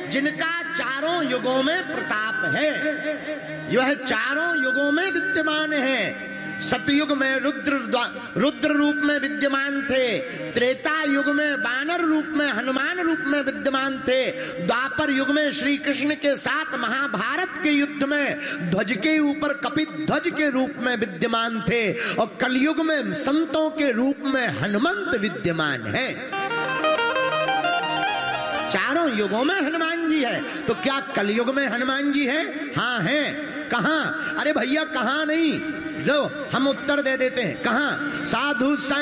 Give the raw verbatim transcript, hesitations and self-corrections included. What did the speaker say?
जिनका चारों युगों में प्रताप है, यह चारों युगों में विद्यमान है। सतयुग में रुद्र रुद्र रूप में विद्यमान थे, त्रेता युग में वानर रूप में हनुमान रूप में विद्यमान थे, द्वापर युग में श्री कृष्ण के साथ महाभारत के युद्ध में ध्वज के ऊपर कपित ध्वज के रूप में विद्यमान थे, और कलयुग में संतों के रूप में हनुमंत विद्यमान है। चारों युगों में हनुमान जी है। तो क्या कलयुग में हनुमान जी है? हाँ है। कहां? अरे भैया कहां नहीं, लो हम उत्तर दे देते हैं। कहां? साधु